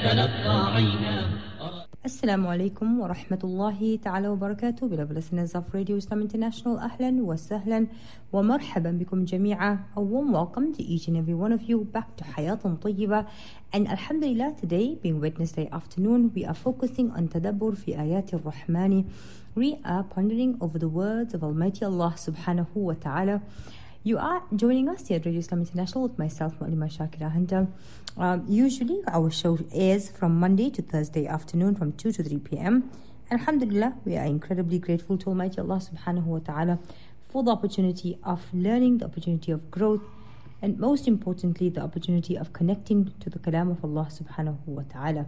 تلقى عينا. Assalamu alaikum wa rahmatullahi ta'ala wa barakatuh. Beloved listeners of Radio Islam International, ahlan wa sahlan wa marhaban bikum jami'a. A warm welcome to each and every one of you back to Hayatun Tayyiba. And alhamdulillah, today being Wednesday afternoon, we are focusing on tadabbur fi ayati ar-Rahmani. We are pondering over the words of Almighty Allah subhanahu wa ta'ala. You are joining us here at Radio Islam International with myself, Mu'alima Shakira Hanta. Usually our show airs from Monday to Thursday afternoon from 2 to 3 p.m. Alhamdulillah, we are incredibly grateful to Almighty Allah subhanahu wa ta'ala for the opportunity of learning, the opportunity of growth, and most importantly, the opportunity of connecting to the kalam of Allah subhanahu wa ta'ala.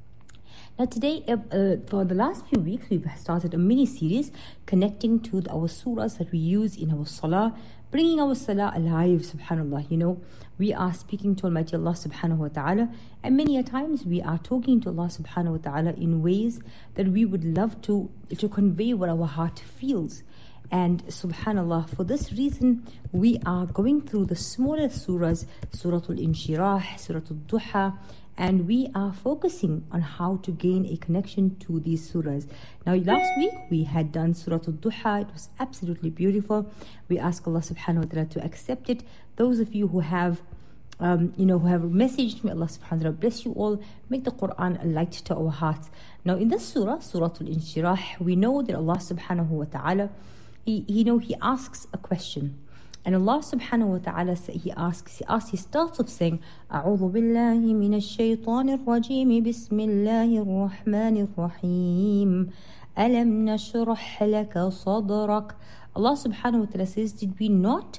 Now today, for the last few weeks, we've started a mini-series connecting to our surahs that we use in our salah, bringing our salah alive, subhanAllah. You know, we are speaking to Almighty Allah subhanahu wa ta'ala, and many a times we are talking to Allah subhanahu wa ta'ala in ways that we would love to convey what our heart feels. And subhanAllah, for this reason, we are going through the smaller surahs, Suratul Inshirah, Suratul Duha, and we are focusing on how to gain a connection to these surahs. Now, last week we had done Suratul Duha. It was absolutely beautiful. We ask Allah subhanahu wa ta'ala to accept it. Those of you who have who have messaged me, Allah subhanahu wa ta'ala bless you all. Make the Quran a light to our hearts. Now, in this surah, Suratul Inshirah, we know that Allah subhanahu wa ta'ala, He asks a question. And Allah subhanahu wa ta'ala, he starts off saying, أعوذ بالله من الشيطان الرجيم بسم الله الرحمن الرحيم ألم نشرح لك صدرك. Allah subhanahu wa ta'ala says, did we not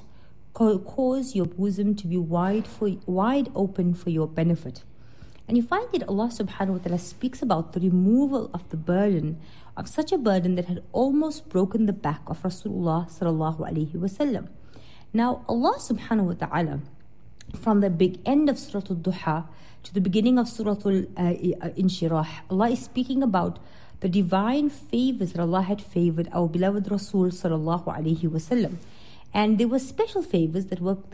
cause your bosom to be wide open for your benefit? And you find that Allah subhanahu wa ta'ala speaks about the removal of the burden, of such a burden that had almost broken the back of Rasulullah sallallahu alayhi wasallam. Now, Allah subhanahu wa ta'ala, from the big end of Surah Al-Duha to the beginning of Surah Al-Inshirah, Allah is speaking about the divine favors that Allah had favored our beloved Rasul sallallahu alayhi wasallam. And there were special favors that were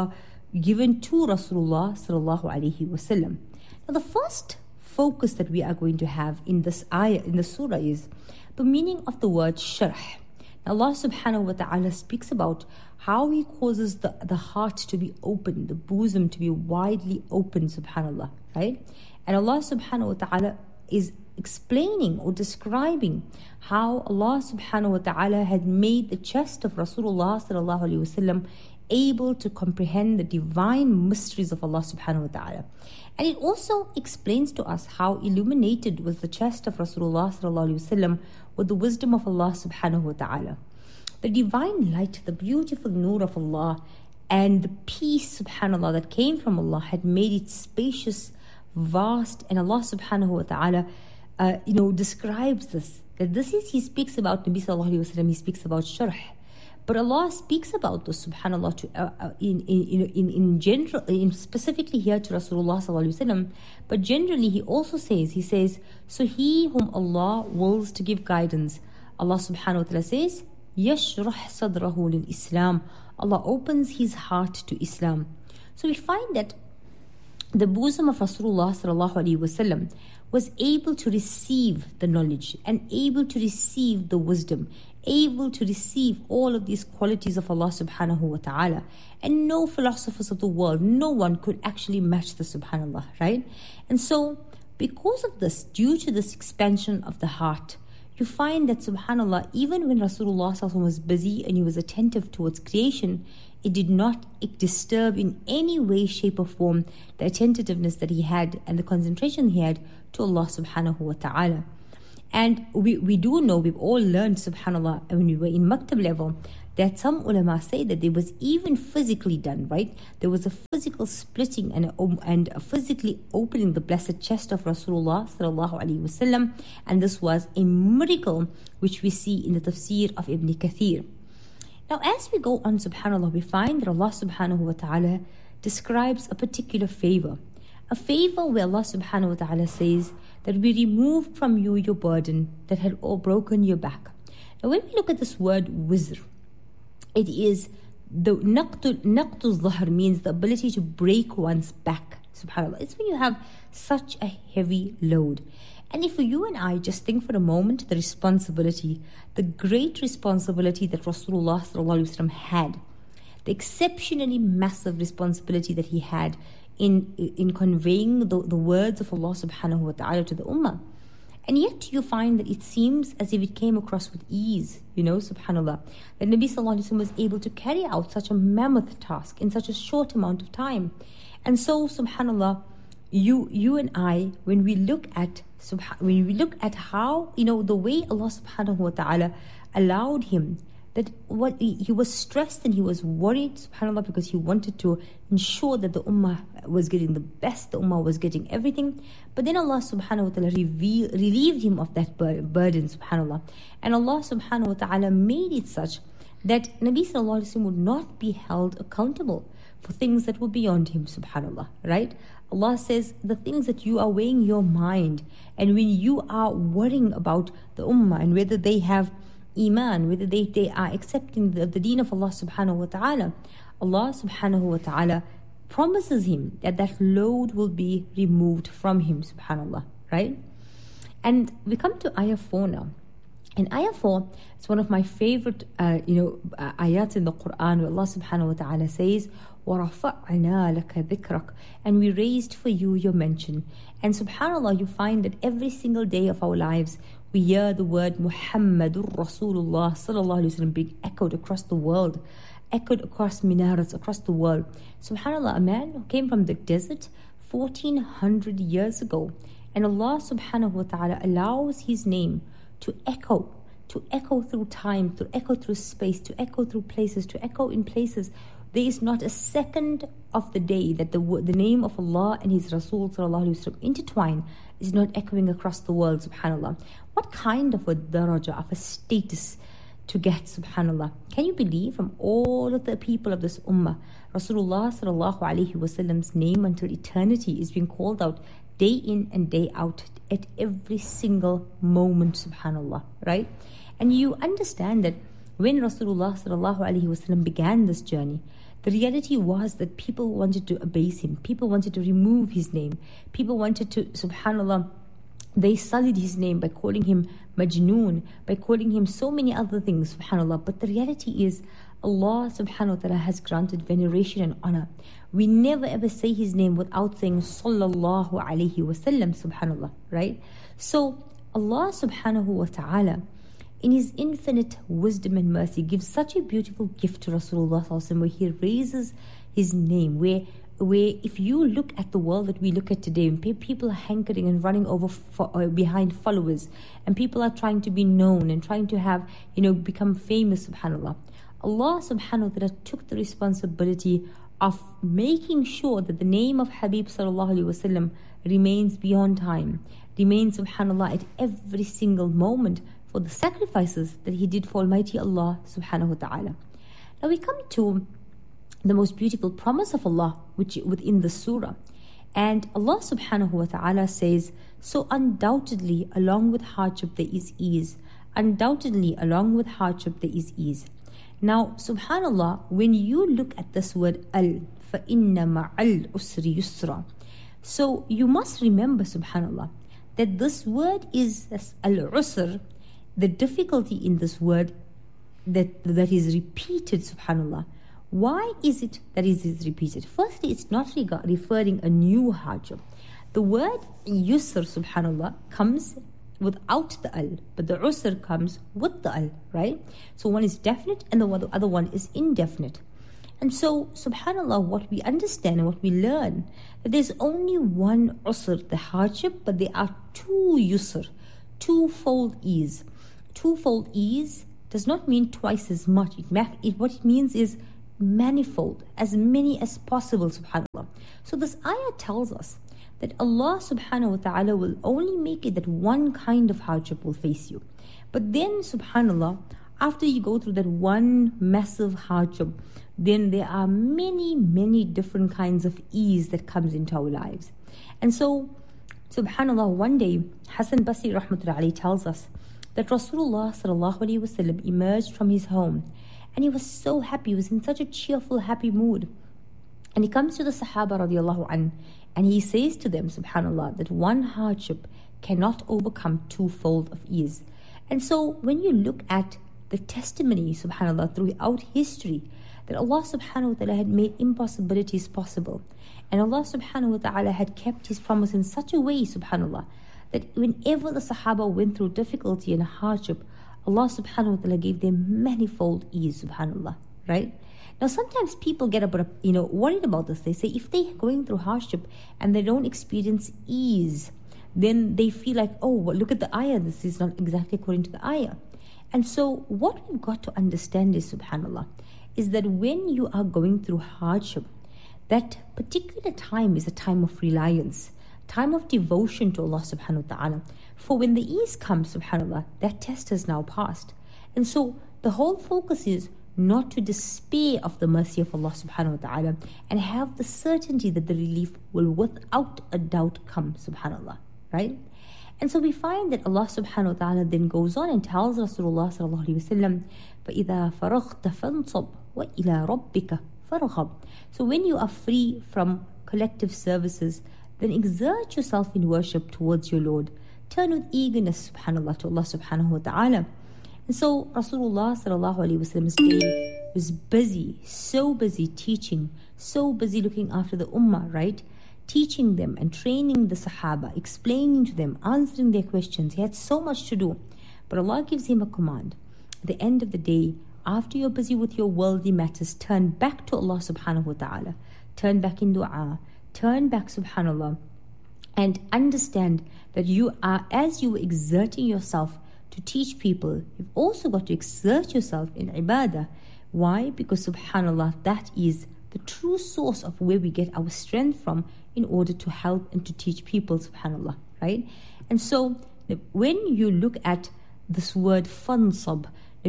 given to Rasulullah sallallahu alayhi wasallam. Now, the first focus that we are going to have in this ayah, in the surah, is the meaning of the word sharh. Allah subhanahu wa ta'ala speaks about how He causes the heart to be open, the bosom to be widely open, subhanAllah, right? And Allah subhanahu wa ta'ala is explaining or describing how Allah subhanahu wa ta'ala had made the chest of Rasulullah sallallahu alayhi wasallam able to comprehend the divine mysteries of Allah subhanahu wa ta'ala. And it also explains to us how illuminated was the chest of Rasulullah sallallahu alayhi wasallam with the wisdom of Allah subhanahu wa ta'ala. The divine light, the beautiful nur of Allah, and the peace, subhanAllah, that came from Allah had made it spacious, vast, and Allah subhanahu wa ta'ala describes this. That this is, He speaks about Nabi sallallahu alayhi wasallam, He speaks about sharh. But Allah speaks about this, subhanAllah, in general, specifically here to Rasulullah sallallahu alayhi wasallam. But generally, He also says, He says, so he whom Allah wills to give guidance, Allah subhanahu wa ta'ala says, يَشْرَحْ صَدْرَهُ لِلْإِسْلَامِ. Allah opens his heart to Islam. So we find that the bosom of Rasulullah sallallahu alayhi wasallam was able to receive the knowledge and able to receive the wisdom, able to receive all of these qualities of Allah subhanahu wa ta'ala. And no philosophers of the world, no one could actually match the subhanallah, right? And so, because of this, due to this expansion of the heart, you find that subhanallah, even when Rasulullah sallallahu alaihi wasallam was busy and he was attentive towards creation, it did not disturb in any way, shape or form the attentiveness that he had and the concentration he had to Allah subhanahu wa ta'ala. And we do know, we've all learned, subhanAllah, when we were in maktab level, that some ulama say that there was even physically done, right? There was a physical splitting and a physically opening the blessed chest of Rasulullah sallallahu alaihi wasallam, and this was a miracle which we see in the tafsir of Ibn Kathir. Now, as we go on, subhanAllah, we find that Allah subhanahu wa ta'ala describes a particular favor. A favor where Allah subhanahu wa ta'ala says that we removed from you your burden that had all broken your back. Now, when we look at this word wizr, it is the naqtul zahr, means the ability to break one's back, subhanAllah. It's when you have such a heavy load. And if you and I just think for a moment the responsibility, the great responsibility that Rasulullah sallallahu alaihi wasallam had, the exceptionally massive responsibility that he had in conveying the words of Allah subhanahu wa ta'ala to the ummah. And yet you find that it seems as if it came across with ease, subhanAllah, that Nabi sallallahu alaihi wasallam was able to carry out such a mammoth task in such a short amount of time. And so, subhanAllah, you and I, when we look at how, the way Allah subhanahu wa ta'ala allowed him, that what he was stressed and he was worried, subhanAllah, because he wanted to ensure that the ummah was getting the best, the ummah was getting everything. But then Allah subhanahu wa ta'ala relieved him of that burden, subhanAllah. And Allah subhanahu wa ta'ala made it such that Nabi sallallahu alaihi wasallam would not be held accountable for things that were beyond him, subhanAllah, right? Allah says the things that you are weighing your mind, and when you are worrying about the ummah and whether they have Iman, whether they are accepting the deen of Allah subhanahu wa ta'ala, Allah subhanahu wa ta'ala promises him that load will be removed from him, subhanAllah, right? And we come to ayah 4 now. And ayah 4 is one of my favorite ayats in the Quran, where Allah subhanahu wa ta'ala says, وَرَفَعْنَا لَكَ ذِكْرَكَ, and we raised for you your mention. And subhanAllah, you find that every single day of our lives, we hear the word Muhammadur Rasulullah sallallahu alaihi wasallam being echoed across the world, echoed across minarets across the world. Subhanallah, a man who came from the desert 1400 years ago, and Allah subhanahu wa ta'ala allows his name to echo through time, to echo through space, to echo through places, to echo in places. There is not a second of the day that the name of Allah and His Rasul sallallahu alaihi wasallam intertwine is not echoing across the world, subhanallah. What kind of a daraja, of a status to get, subhanallah. Can you believe from all of the people of this ummah, Rasulullah sallallahu alaihi wasallam's name until eternity is being called out day in and day out at every single moment, subhanallah, right? And you understand that when Rasulullah sallallahu alaihi wasallam began this journey, the reality was that people wanted to abase him. People wanted to remove his name. People wanted to, subhanallah, they sullied his name by calling him Majnoon, by calling him so many other things, subhanallah. But the reality is, Allah subhanahu wa ta'ala has granted veneration and honor. We never ever say his name without saying sallallahu alayhi wasallam, subhanallah, right? So Allah subhanahu wa ta'ala, in His infinite wisdom and mercy, gives such a beautiful gift to Rasulullah sallallahu alaihi wasallam, where He raises his name, where if you look at the world that we look at today, people are hankering and running over behind followers, and people are trying to be known and trying to have, become famous, subhanallah. Allah subhanahu wa ta'ala took the responsibility of making sure that the name of Habib sallallahu alaihi wasallam remains beyond time, remains, subhanallah, at every single moment, for the sacrifices that he did for Almighty Allah subhanahu wa ta'ala. Now we come to the most beautiful promise of Allah, which within the surah. And Allah subhanahu wa ta'ala says, so undoubtedly along with hardship there is ease. Undoubtedly along with hardship there is ease. Now, subhanallah, when you look at this word al, فَإِنَّ مَعَ الْأُسْرِ يُسْرًا, so you must remember, subhanallah, that this word is al-usr, the difficulty in this word that is repeated, subhanallah. Why is it that it is repeated? Firstly, it's not referring a new hardship. The word yusr, subhanallah, comes without the al, but the usr comes with the al, right? So one is definite and the other one is indefinite. And so, subhanallah, what we understand and what we learn, that there's only one usr, the hardship, but there are two yusr, twofold ease. Twofold ease does not mean twice as much. What it means is manifold, as many as possible, subhanallah. So this ayah tells us that Allah subhanahu wa ta'ala will only make it that one kind of hardship will face you. But then, subhanallah, after you go through that one massive hardship, then there are many, many different kinds of ease that comes into our lives. And so, subhanallah, one day, Hassan Basri rahmatullahi alayhi tells us that Rasulullah sallallahu alaihi wasallam emerged from his home, and he was so happy. He was in such a cheerful, happy mood. And he comes to the Sahaba radiallahu an, and he says to them, subhanAllah, that one hardship cannot overcome twofold of ease. And so when you look at the testimony, subhanAllah, throughout history, that Allah subhanahu wa ta'ala had made impossibilities possible. And Allah subhanahu wa ta'ala had kept His promise in such a way, subhanAllah, that whenever the Sahaba went through difficulty and hardship, Allah subhanahu wa ta'ala gave them manifold ease, subhanAllah, right? Now sometimes people get worried about this. They say if they're going through hardship and they don't experience ease, then they feel like, oh, well, look at the ayah, this is not exactly according to the ayah. And so what we've got to understand is, subhanAllah, is that when you are going through hardship, that particular time is a time of reliance, time of devotion to Allah subhanahu wa ta'ala. For when the ease comes, subhanAllah, that test has now passed. And so the whole focus is not to despair of the mercy of Allah subhanahu wa ta'ala and have the certainty that the relief will without a doubt come, subhanAllah, right? And so we find that Allah subhanahu wa ta'ala then goes on and tells Rasulullah sallallahu alayhi wa sallam, فَإِذَا فَرَغْتَ فَانْصَبْ وَإِلَىٰ رَبِّكَ فَرْغَبْ. So when you are free from collective services, then exert yourself in worship towards your Lord. Turn with eagerness, subhanAllah, to Allah subhanahu wa ta'ala. And so Rasulullah sallallahu alayhi wa sallam's day was busy, so busy teaching, so busy looking after the ummah, right? Teaching them and training the Sahaba, explaining to them, answering their questions. He had so much to do. But Allah gives him a command. At the end of the day, after you're busy with your worldly matters, turn back to Allah subhanahu wa ta'ala. Turn back in dua. Turn back, subhanAllah. And understand that you are, as you are exerting yourself to teach people, you've also got to exert yourself in ibadah. Why? Because subhanAllah, that is the true source of where we get our strength from in order to help and to teach people, subhanAllah, right? And so when you look at this word fansab,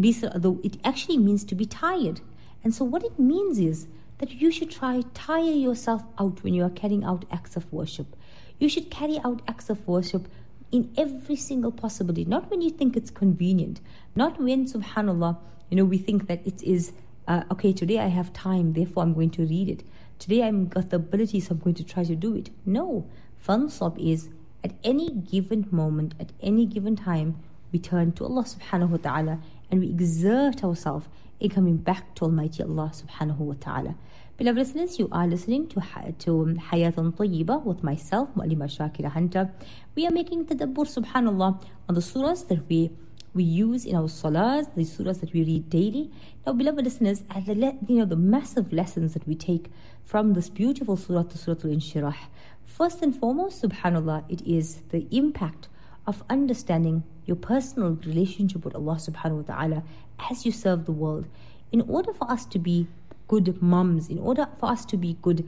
it actually means to be tired. And so what it means is that you should tire yourself out when you are carrying out acts of worship. You should carry out acts of worship in every single possibility, not when you think it's convenient, not when, subhanAllah, we think that it is, okay, today I have time, therefore I'm going to read it. Today I've got the ability, so I'm going to try to do it. No, fansab is at any given moment, at any given time, we turn to Allah subhanahu wa ta'ala and we exert ourselves in coming back to Almighty Allah subhanahu wa ta'ala. Beloved listeners, you are listening to Hayatan Tayyibah with myself, Mu'allima Shakira Hunter. We are making tadabbur, subhanAllah, on the surahs that we use in our salahs, the surahs that we read daily. Now, beloved listeners, the massive lessons that we take from this beautiful surah to Surah Al-Inshirah. First and foremost, subhanAllah, it is the impact of understanding your personal relationship with Allah subhanahu wa ta'ala as you serve the world. In order for us to be good mums, in order for us to be good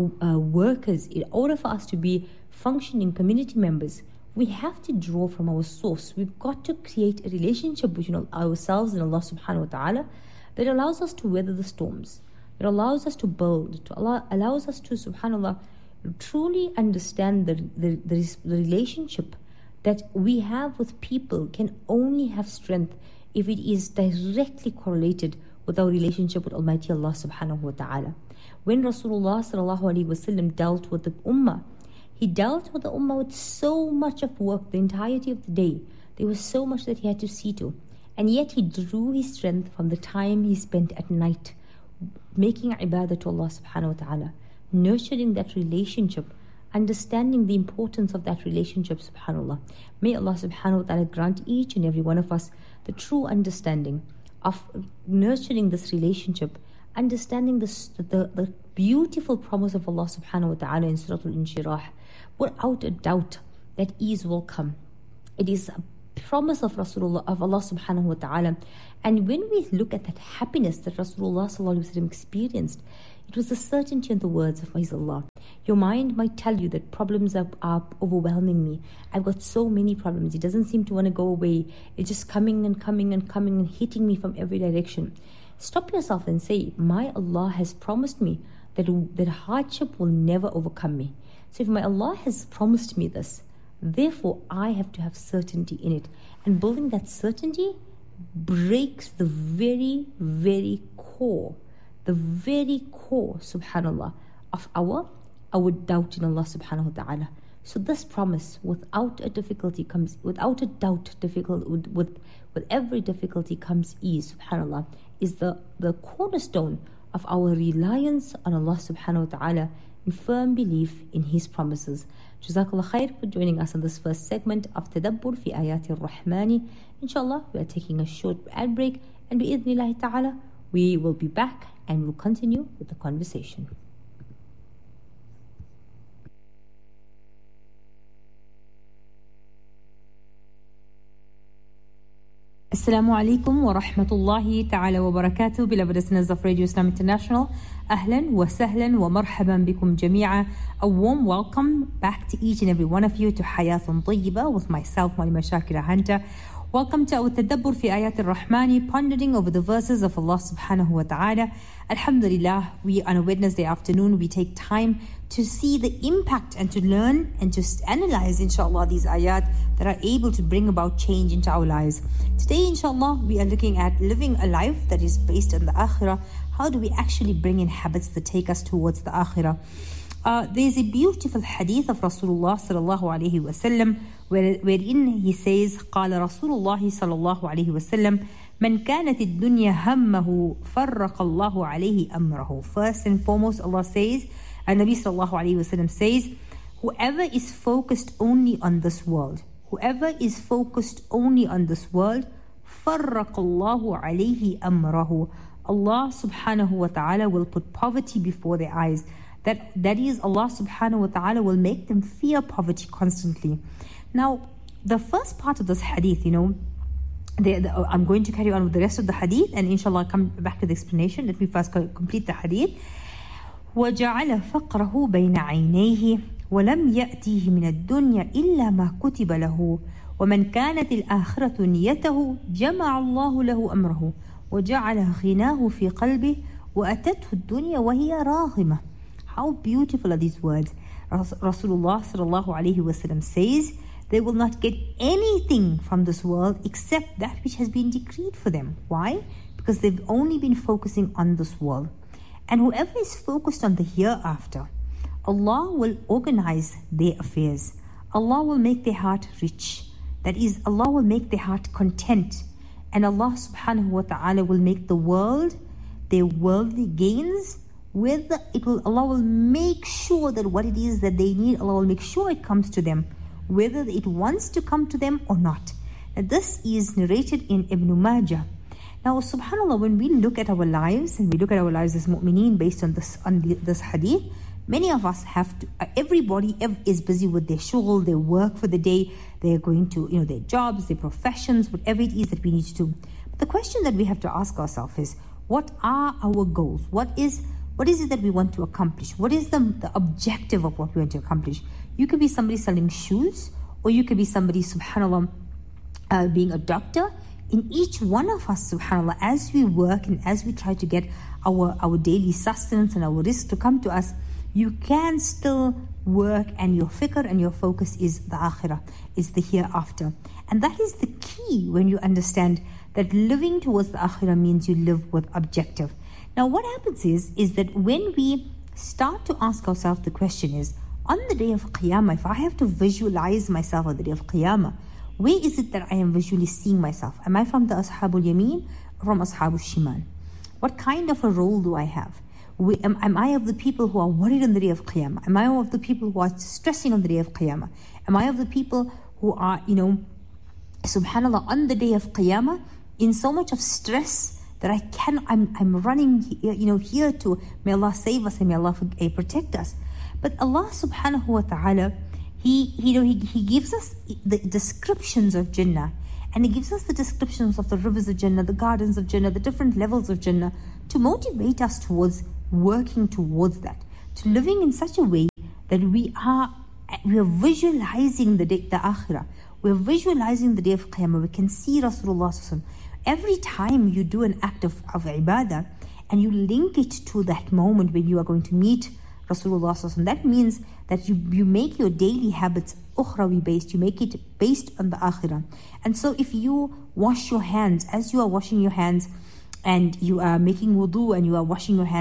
workers, in order for us to be functioning community members, we have to draw from our source. We've got to create a relationship between ourselves and Allah subhanahu wa ta'ala that allows us to weather the storms, that allows us to build, allows us to, subhanAllah, truly understand the relationship that we have with people can only have strength if it is directly correlated with our relationship with Almighty Allah subhanahu wa ta'ala. When Rasulullah sallallahu alaihi wasallam dealt with the ummah, he dealt with the ummah with so much of work the entirety of the day. There was so much that he had to see to. And yet he drew his strength from the time he spent at night making ibadah to Allah subhanahu wa ta'ala, nurturing that relationship, understanding the importance of that relationship, subhanAllah. May Allah subhanahu wa ta'ala grant each and every one of us the true understanding of nurturing this relationship, understanding the beautiful promise of Allah subhanahu wa ta'ala in Surah Al-Inshirah. Without a doubt that ease will come. It is a promise of Rasulullah, of Allah subhanahu wa ta'ala. And when we look at that happiness that Rasulullah sallallahu alaihi wasallam experienced, it was the certainty in the words of Allah. Your mind might tell you that problems are overwhelming me. I've got so many problems. It doesn't seem to want to go away. It's just coming and coming and coming and hitting me from every direction. Stop yourself and say, my Allah has promised me that hardship will never overcome me. So if my Allah has promised me this, therefore I have to have certainty in it. And building that certainty breaks the very, very core, subhanAllah, of our doubt in Allah subhanahu wa ta'ala. So this promise, without a difficulty comes, without a doubt, with every difficulty comes ease, subhanAllah, is the cornerstone of our reliance on Allah subhanahu wa ta'ala and firm belief in His promises. Jazakallah khair for joining us on this first segment of Tadabbur fi Ayati Ar-Rahmani. Inshallah, we are taking a short ad break, and bi'idhnillahi ta'ala, we will be back and we'll continue with the conversation. Assalamu alaikum wa rahmatullahi ta'ala wa barakatuh. Beloved listeners of Radio Islam International, ahlan wa sahlan wa marhaban bikum jami'a. A warm welcome back to each and every one of you to Hayatun Tayyiba with myself, Malima Shakira Hunter. Welcome to our Tadabbur fi Ayat Ar-Rahmani, pondering over the verses of Allah subhanahu wa ta'ala. Alhamdulillah, we on a Wednesday afternoon, we take time to see the impact and to learn and to analyze, inshallah, these ayat that are able to bring about change into our lives. Today, inshallah, we are looking at living a life that is based on the akhirah. How do we actually bring in habits that take us towards the akhirah? There's a beautiful hadith of Rasulullah sallallahu alayhi wa sallam wherein he says, قال رسول الله صلى الله عليه وسلم من كانت الدنيا همه فرق الله عليه أمره. First and foremost, Allah says, and Nabi sallallahu alayhi wa sallam says, whoever is focused only on this world, whoever is focused only on this world, فرق الله عليه أمره. Allah subhanahu wa ta'ala will put poverty before their eyes. That is, Allah subhanahu wa ta'ala will make them fear poverty constantly. Now, the first part of this hadith, I'm going to carry on with the rest of the hadith, and inshallah I'll come back to the explanation. Let me first complete the hadith. وَجَعَلَ فَقْرَهُ بَيْنَ عَيْنَيْهِ وَلَمْ يَأْتِيهِ مِنَ الدُّنْيَا إِلَّا مَا كُتِبَ لَهُ وَمَنْ كَانَتِ الْآخِرَةُ نِيَّتَهُ جَمَعَ اللَّهُ لَهُ أَمْرَهُ وَجَعَلَ غِنَاهُ فِي قَلْبِهِ وَأَتَتْهُ الدُّنْيا وَهِيَ رَاغِمَةٌ. How beautiful are these words. Rasulullah sallallahu alayhi wa sallam says, they will not get anything from this world except that which has been decreed for them. Why? Because they've only been focusing on this world. And whoever is focused on the hereafter, Allah will organize their affairs. Allah will make their heart rich. That is, Allah will make their heart content. And Allah subhanahu wa ta'ala will make the world, their worldly gains, Allah will make sure that what it is that they need, Allah will make sure it comes to them, whether it wants to come to them or not. Now, this is narrated in Ibn Majah. Now, subhanAllah, when we look at our lives, and we look at our lives as mu'mineen based on this hadith, many of us have to, everybody is busy with their shughul, their work for the day, they're going to, their jobs, their professions, whatever it is that we need to do. But the question that we have to ask ourselves is, what are our goals? What is it that we want to accomplish? What is the objective of what we want to accomplish? You could be somebody selling shoes, or you could be somebody, subhanAllah, being a doctor. In each one of us, subhanAllah, as we work and as we try to get our daily sustenance and our rizq to come to us, you can still work, and your fikr and your focus is the akhirah, is the hereafter. And that is the key when you understand that living towards the akhirah means you live with objective. Now, what happens is that when we start to ask ourselves the question is, on the day of Qiyamah, if I have to visualize myself on the day of Qiyamah, where is it that I am visually seeing myself? Am I from the Ashabul Yameen or from Ashabul Shimal? What kind of a role do I have? Am I of the people who are worried on the day of Qiyamah? Am I of the people who are stressing on the day of Qiyamah? Am I of the people who are, subhanAllah, on the day of Qiyamah in so much of stress that I'm running, here to, may Allah save us and may Allah protect us. But Allah subhanahu wa ta'ala, He gives us the descriptions of Jannah, and He gives us the descriptions of the rivers of Jannah, the gardens of Jannah, the different levels of Jannah, to motivate us towards working towards that, to living in such a way that we are visualizing the akhirah, we're visualizing the day of Qiyamah. We can see Rasulullah sallallahu alaihi wasallam. Every time you do an act of ibadah and you link it to that moment when you are going to meet Rasulullah sallallahu alaihi wasallam, that means that you make your daily habits ukhrawi based, you make it based on the akhirah. And so if you wash your hands, as you are washing your hands and you are making wudu and you are washing your hands,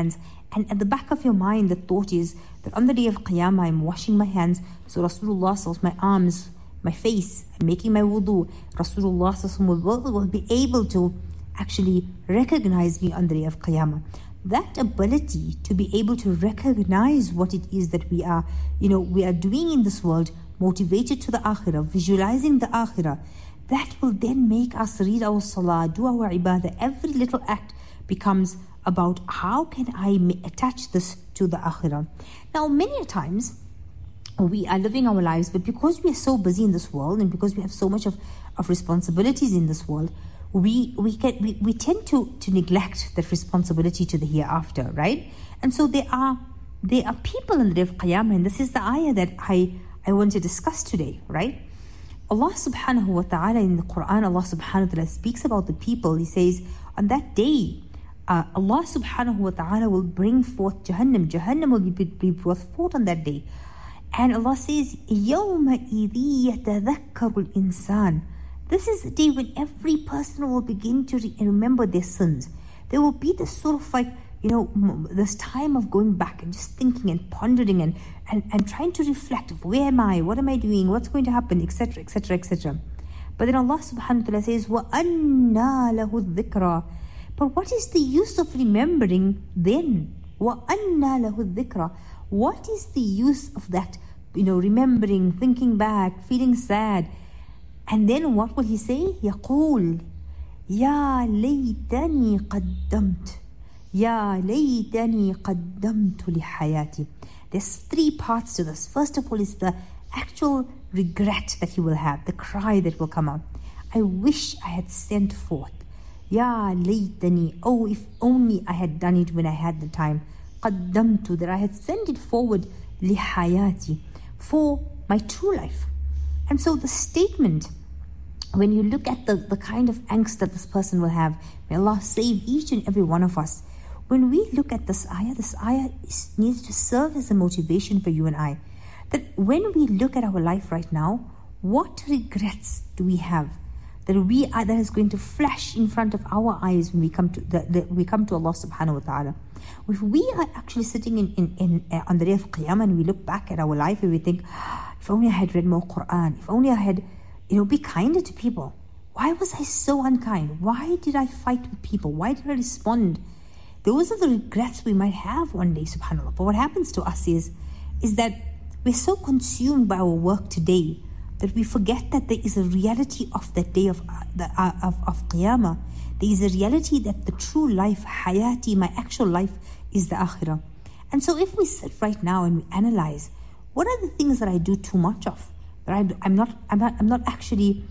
And at the back of your mind, the thought is that on the day of Qiyamah, I'm washing my hands, so Rasulullah sallallahu my arms, my face, I'm making my wudu. Rasulullah sallallahu will be able to actually recognize me on the day of Qiyamah. That ability to be able to recognize what it is that we are doing in this world, motivated to the akhirah, visualizing the akhirah, that will then make us read our salah, do our ibadah. Every little act becomes about how can I attach this to the akhirah. Now, many times we are living our lives, but because we are so busy in this world and because we have so much of responsibilities in this world, we tend to neglect that responsibility to the hereafter, right? And so there are people in the day of Qiyamah, and this is the ayah that I want to discuss today, right? Allah subhanahu wa ta'ala in the Quran, Allah subhanahu wa ta'ala speaks about the people. He says, on that day, Allah subhanahu wa ta'ala will bring forth Jahannam. Jahannam will be brought forth on that day. And Allah says, يَوْمَئِذِ يَتَذَكَّرُ الْإِنسَانِ. This is the day when every person will begin to remember their sins. There will be this sort of this time of going back and just thinking and pondering and trying to reflect of where am I, what am I doing, what's going to happen, etc., etc., etc. But then Allah subhanahu wa ta'ala says, وَأَنَّا لَهُ الذِّكْرَى. But what is the use of remembering then? وَأَنَّا لَهُ الذِّكْرَى. What is the use of that, remembering, thinking back, feeling sad? And then what will he say? يقول يا ليتني قدمت يا ليتني قدمت لحياتي. There's three parts to this. First of all is the actual regret that he will have, the cry that will come out. I wish I had sent forth. Ya laytani, oh, if only I had done it when I had the time. قدمت, that I had sent it forward لحياتي, for my true life. And so the statement, when you look at the kind of angst that this person will have, may Allah save each and every one of us. When we look at this ayah needs to serve as a motivation for you and I. That when we look at our life right now, what regrets do we have that is going to flash in front of our eyes when we come to Allah subhanahu wa ta'ala? If we are actually sitting on the day of Qiyamah and we look back at our life and we think, if only I had read more Quran, if only I had be kinder to people. Why was I so unkind? Why did I fight with people? Why did I respond? Those are the regrets we might have one day, subhanAllah. But what happens to us is that we're so consumed by our work today that we forget that there is a reality of that day of Qiyamah. There is a reality that the true life, hayati, my actual life, is the akhirah. And so if we sit right now and we analyze, what are the things that I do too much of? That I'm not actually,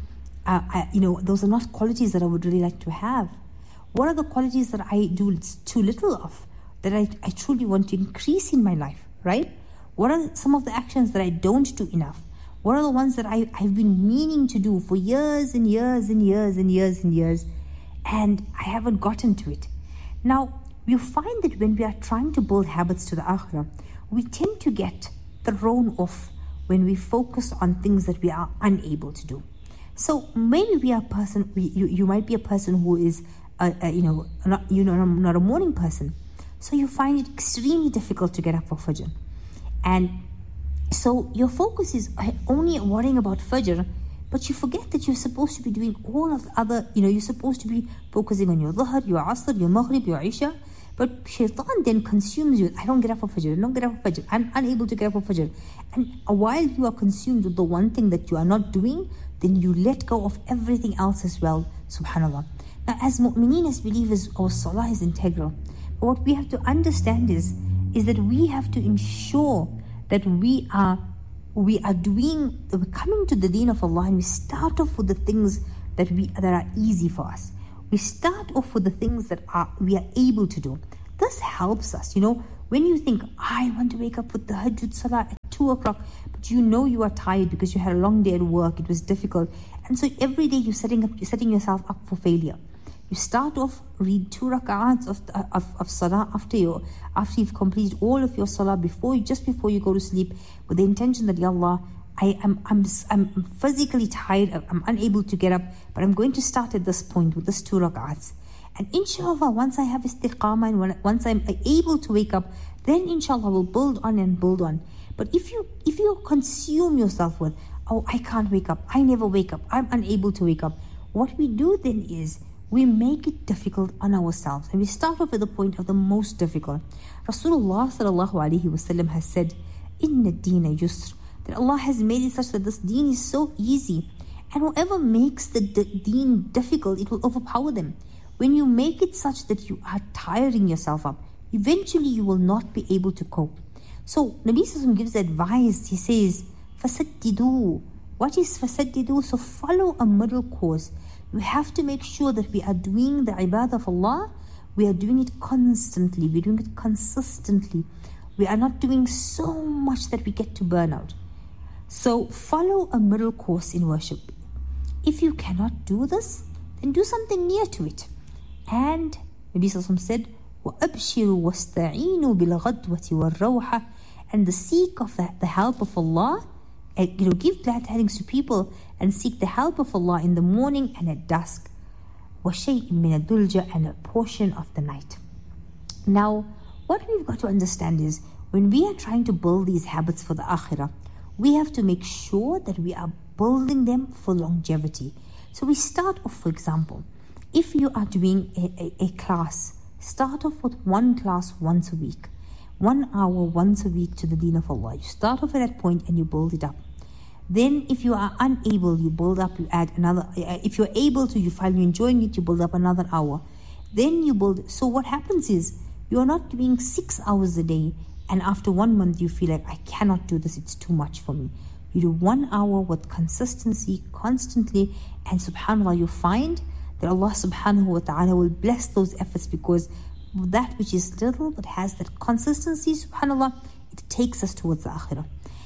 those are not qualities that I would really like to have. What are the qualities that I do too little of, that I truly want to increase in my life, right? What are some of the actions that I don't do enough? What are the ones that I've been meaning to do for years and years and years and years and years, and I haven't gotten to it? Now, you find that when we are trying to build habits to the akhirah, we tend to get thrown off when we focus on things that we are unable to do. So maybe we are a person, you might be a person who is, not a morning person. So you find it extremely difficult to get up for Fajr. And so your focus is only worrying about Fajr, but you forget that you're supposed to be doing all of the other, you're supposed to be focusing on your Dhuhr, your Asr, your Maghrib, your Isha. But shaitan then consumes you. I don't get up for Fajr. I don't get up for Fajr. I'm unable to get up for Fajr. And while you are consumed with the one thing that you are not doing, then you let go of everything else as well. Subhanallah. Now, as mu'mineen, as believers, our salah is integral. But what we have to understand is that we have to ensure that we are coming to the deen of Allah, and we start off with the things that are easy for us. We start off with the things that we are able to do. This helps us. When you think, I want to wake up with the Tahajjud Salah at 2 o'clock, but you are tired because you had a long day at work, it was difficult. And so every day you're setting yourself up for failure. You start off, read 2 rak'ats of Salah after you've completed all of your Salah just before you go to sleep, with the intention that, Ya Allah, I'm physically tired, I'm unable to get up, but I'm going to start at this point with this 2 rak'ats. And inshallah, once I have istiqamah and once I'm able to wake up, then inshallah we'll build on and build on. But if you consume yourself with, oh, I can't wake up, I never wake up, I'm unable to wake up, what we do then is we make it difficult on ourselves. And we start off at the point of the most difficult. Rasulullah sallallahu alaihi wasallam has said, Inna deena yusr, that Allah has made it such that this deen is so easy. And whoever makes the deen difficult, it will overpower them. When you make it such that you are tiring yourself up, eventually you will not be able to cope. So Nabi Sallallahu gives advice. He says, Fasaddidu. What is fasaddidu? So follow a middle course. You have to make sure that we are doing the ibadah of Allah. We are doing it constantly. We're doing it consistently. We are not doing so much that we get to burnout. So follow a middle course in worship. If you cannot do this, then do something near to it. And Nabi Sallallahu said, وَأَبْشِرُوا وَاسْتَعِينُوا بِالْغَدْوَةِ وَالرَّوْحَةِ, and the seek of the help of Allah, and, give glad tidings to people and seek the help of Allah in the morning and at dusk. وَشَيْءٍ مِّنَ الدُّلْجَةِ, and a portion of the night. Now, what we've got to understand is, when we are trying to build these habits for the akhirah, we have to make sure that we are building them for longevity. So we start off, for example, if you are doing a class, start off with one class once a week, 1 hour once a week to the deen of Allah. You start off at that point and you build it up. Then if you are unable, you build up, you add another. If you're able to, you find you're enjoying it, you build up another hour. Then you build. So what happens is, you're not doing 6 hours a day, and after 1 month you feel like, I cannot do this, it's too much for me. You do 1 hour with consistency, constantly, and subhanAllah, you find that Allah subhanahu wa ta'ala will bless those efforts, because that which is little but has that consistency, subhanAllah, it takes us towards the akhirah.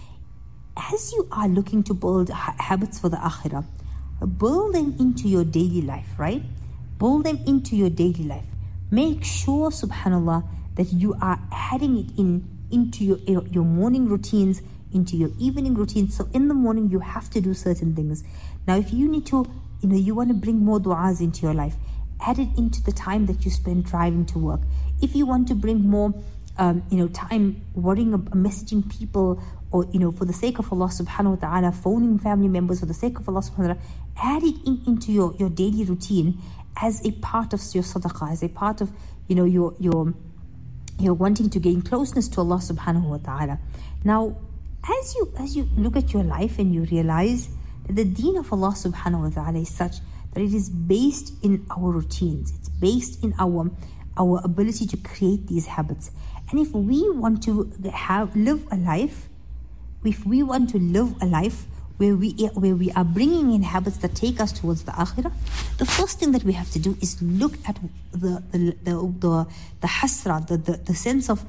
As you are looking to build habits for the akhirah, build them into your daily life, right? Build them into your daily life. Make sure, subhanAllah, that you are adding it into your morning routines, into your evening routines. So in the morning, you have to do certain things. Now, if you need to, you want to bring more du'as into your life, add it into the time that you spend driving to work. If you want to bring more, time worrying, messaging people, or, for the sake of Allah subhanahu wa ta'ala, phoning family members for the sake of Allah subhanahu wa ta'ala, add it into your daily routine as a part of your sadaqah, as a part of, your wanting to gain closeness to Allah subhanahu wa ta'ala. Now, as you look at your life and you realize that the deen of Allah subhanahu wa ta'ala is such that it is based in our routines, it's based in our ability to create these habits. And if we want to live a life where we are bringing in habits that take us towards the akhirah, the first thing that we have to do is look at the hasra, the sense of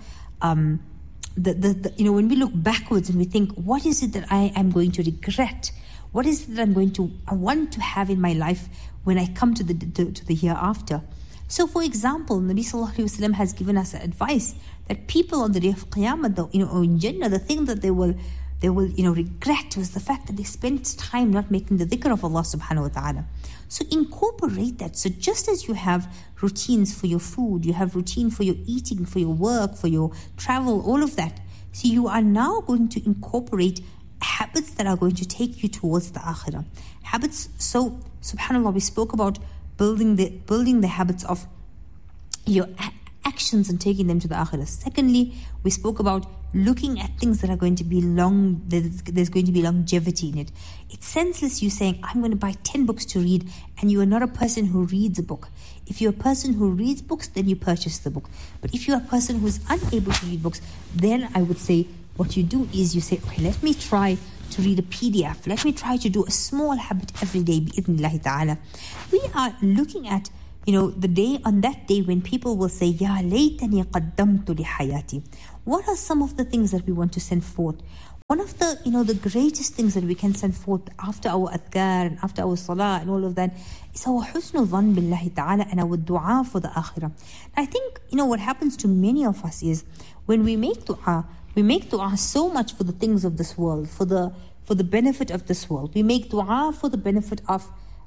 when we look backwards and we think, what is it that I am going to regret? What is it that I want to have in my life when I come to the hereafter? So, for example, Nabi Sallallahu Alaihi Wasallam has given us advice that people on the day of Qiyamah, or in Jannah, the thing that they will regret was the fact that they spent time not making the dhikr of Allah subhanahu wa ta'ala. So incorporate that. So just as you have routines for your food, you have routine for your eating, for your work, for your travel, all of that. So you are now going to incorporate habits that are going to take you towards the akhirah. Habits, so subhanAllah, we spoke about building the habits of your actions and taking them to the akhirah. Secondly, we spoke about looking at things that are going to be there's going to be longevity in it. It's senseless you saying, I'm going to buy 10 books to read, and you are not a person who reads a book. If you're a person who reads books, then you purchase the book. But if you're a person who is unable to read books, then I would say what you do is you say, okay, let me try to read a PDF. Let me try to do a small habit every day, bi'idhnillahi ta'ala. We are looking at the day, on that day when people will say, Ya laytani qaddamtu li hayati. What are some of the things that we want to send forth? One of the, the greatest things that we can send forth after our adhkar and after our salah and all of that is our husnul dhan billahi ta'ala and our dua for the akhirah. I think, what happens to many of us is when we make dua so much for the things of this world, for the benefit of this world. We make dua for the benefit of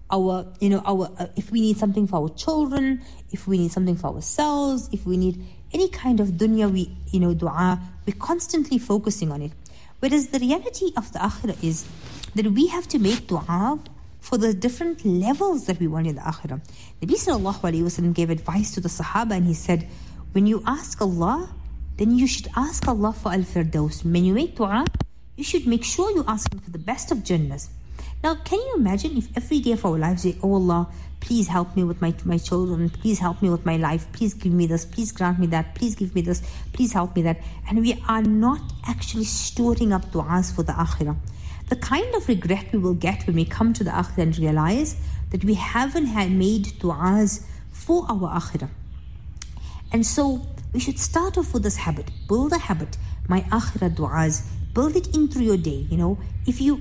if we need something for our children, if we need something for ourselves, if we need any kind of dunyawi, dua, we're constantly focusing on it. Whereas the reality of the akhirah is that we have to make dua for the different levels that we want in the akhirah. Nabi sallallahu alayhi wa sallam gave advice to the Sahaba, and he said, when you ask Allah, then you should ask Allah for al-firdaus. When you make dua, you should make sure you ask Him for the best of Jannahs. Now, can you imagine if every day of our lives we say, oh Allah, please help me with my children, please help me with my life, please give me this, please grant me that, please give me this, please help me that. And we are not actually storing up du'as for the akhirah. The kind of regret we will get when we come to the akhirah and realize that we haven't made du'as for our akhirah. And so we should start off with this habit, build a habit, my akhirah du'as. Build it in through your day. If you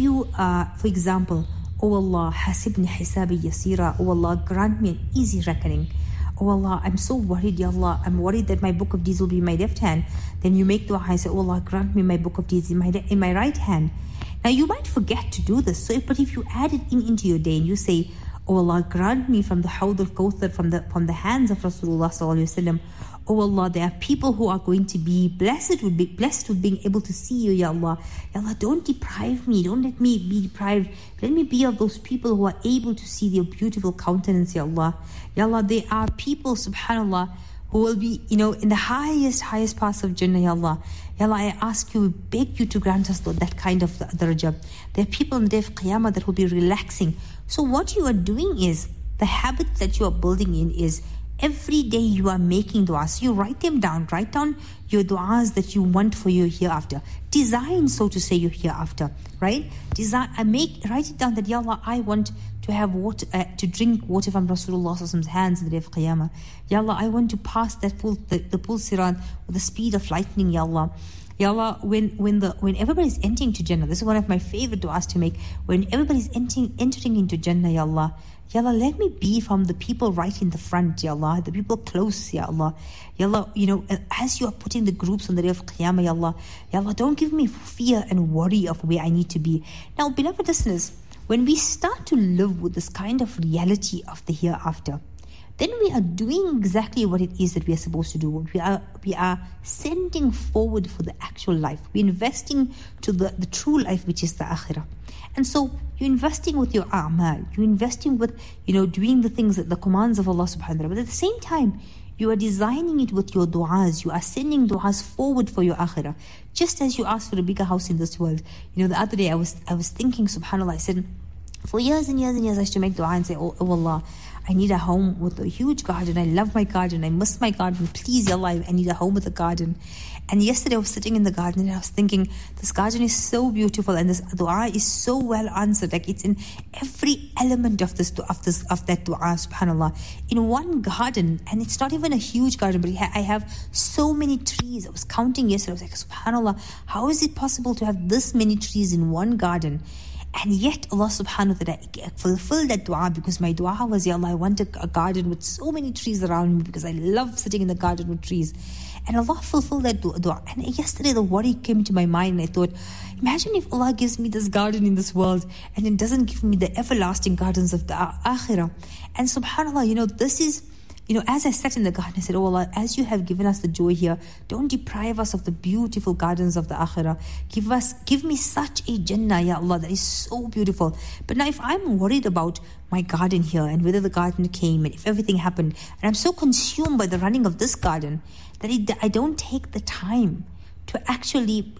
for example, oh Allah, hasibni hisabi yasira, oh Allah, grant me an easy reckoning. Oh Allah, I'm so worried, Ya Allah, I'm worried that my book of deeds will be in my left hand. Then you make dua and say, oh Allah, grant me my book of deeds in my right hand. Now you might forget to do this, but if you add it into your day and you say, oh Allah, grant me from the Hawd al-Kawthar, from the hands of Rasulullah sallallahu alaihi wasallam. Oh Allah, there are people who are going to be blessed with being able to see you, Ya Allah. Ya Allah, don't deprive me. Don't let me be deprived. Let me be of those people who are able to see your beautiful countenance, Ya Allah. Ya Allah, there are people, subhanAllah, who will be, in the highest parts of Jannah, Ya Allah. Ya Allah, I ask you, beg you to grant us that kind of darajah. There are people on the day of Qiyamah that will be relaxing. So what you are doing is, the habit that you are building in is, every day you are making du'as. You write them down. Write down your du'as that you want for your hereafter. Design, so to say, your hereafter. Right? Write it down that, Ya Allah, I want to have water, to drink water from Rasulullah's hands in the day of Qiyamah. Ya Allah, I want to pass the pool Sirat with the speed of lightning, Ya Allah. Ya Allah, when everybody's entering to Jannah, this is one of my favorite du'as to make. When everybody's entering into Jannah, Ya Allah, Ya Allah, let me be from the people right in the front, Ya Allah, the people close, Ya Allah. Ya Allah, as you are putting the groups on the day of Qiyamah, Ya Allah, don't give me fear and worry of where I need to be. Now, beloved listeners, when we start to live with this kind of reality of the hereafter, then we are doing exactly what it is that we are supposed to do. We are sending forward for the actual life. We're investing to the true life, which is the akhirah. And so you're investing with your a'mal. You're investing with, doing the things, the commands of Allah subhanahu wa ta'ala. But at the same time, you are designing it with your du'as. You are sending du'as forward for your akhirah. Just as you ask for a bigger house in this world. The other day I was thinking, subhanAllah, I said, for years and years and years I used to make du'a and say, oh Allah, I need a home with a huge garden. I love my garden. I miss my garden. Please, Ya Allah, I need a home with a garden. And yesterday I was sitting in the garden and I was thinking, this garden is so beautiful and this dua is so well answered. Like it's in every element of that dua, subhanAllah. In one garden, and it's not even a huge garden, but I have so many trees. I was counting yesterday. I was like, subhanAllah, how is it possible to have this many trees in one garden? And yet Allah subhanahu wa ta'ala fulfilled that dua, because my dua was, Ya Allah, I want a garden with so many trees around me because I love sitting in the garden with trees. And Allah fulfilled that dua. And yesterday the worry came to my mind and I thought, imagine if Allah gives me this garden in this world and it doesn't give me the everlasting gardens of the akhirah. And subhanAllah, this is, as I sat in the garden, I said, oh Allah, as you have given us the joy here, don't deprive us of the beautiful gardens of the akhirah. Give me such a Jannah, Ya Allah, that is so beautiful. But now if I'm worried about my garden here and whether the garden came and if everything happened, and I'm so consumed by the running of this garden that I don't take the time to actually,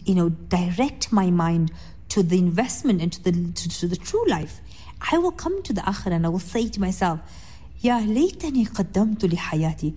direct my mind to the investment and to the true life, I will come to the akhirah and I will say to myself, Ya laytani qaddamtu li hayati.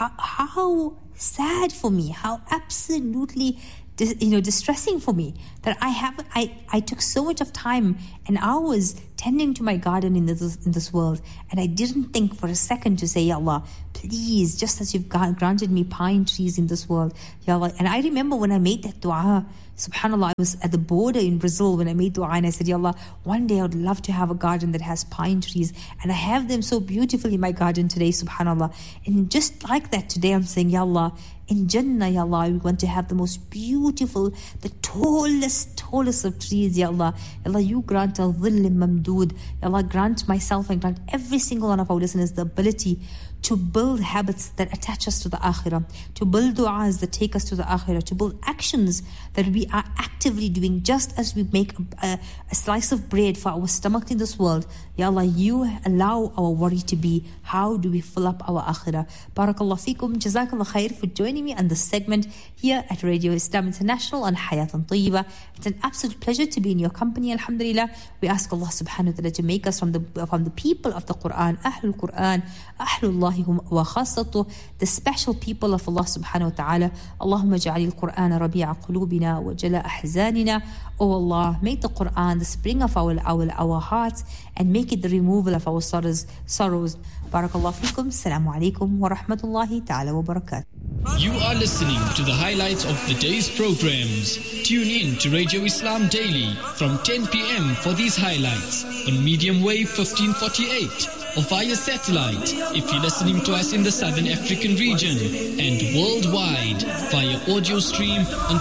How sad for me, how absolutely distressing for me that I took so much of time and hours tending to my garden in this world, and I didn't think for a second to say, Ya Allah, please, just as you've granted me pine trees in this world, Ya Allah. And I remember when I made that dua, subhanAllah, I was at the border in Brazil when I made dua and I said, Ya Allah, one day I would love to have a garden that has pine trees, and I have them so beautifully in my garden today, subhanAllah. And just like that today I'm saying, Ya Allah, in Jannah, Ya Allah, we want to have the most beautiful, the tallest tallest of trees, Ya Allah. Ya Allah, you grant al-dhill mamdood. Ya Allah, grant myself and grant every single one of our listeners the ability to build habits that attach us to the akhirah, to build du'as that take us to the akhirah, to build actions that we are actively doing, just as we make a slice of bread for our stomach in this world. Ya Allah, you allow our worry to be, how do we fill up our akhirah? Barakallah feekum, jazakallah khair for joining me on this segment here at Radio Islam International on Hayatan Tayyiba. It's an absolute pleasure to be in your company, alhamdulillah. We ask Allah subhanahu wa ta'ala to make us from the people of the Quran, Ahlul Quran, Ahlullah wa khasatu, the special people of Allah subhanahu wa ta'ala. Allahumma ja'ali al-Quran rabi'a qulubina wa jala ahzanina. Oh Allah, make the Quran the spring of our hearts and make it the removal of our sorrows. Barakallahu feekum. Assalamu alaikum wa rahmatullahi ta'ala wa barakatuh. You are listening to the highlights of the day's programs. Tune in to Radio Islam Daily from 10 p.m. for these highlights on medium wave 1548 or via satellite if you're listening to us in the Southern African region, and worldwide via audio stream on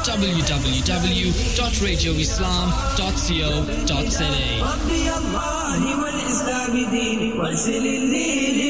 www.radioislam.co.za.